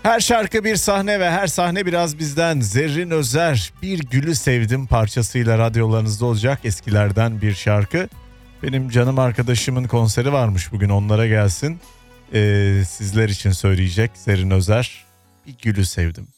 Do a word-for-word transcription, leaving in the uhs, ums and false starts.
Her şarkı bir sahne ve her sahne biraz bizden. Zerrin Özer, Bir Gülü Sevdim parçasıyla radyolarınızda olacak, eskilerden bir şarkı. Benim canım arkadaşımın konseri varmış bugün, onlara gelsin. Ee, sizler için söyleyecek Zerrin Özer, Bir Gülü Sevdim.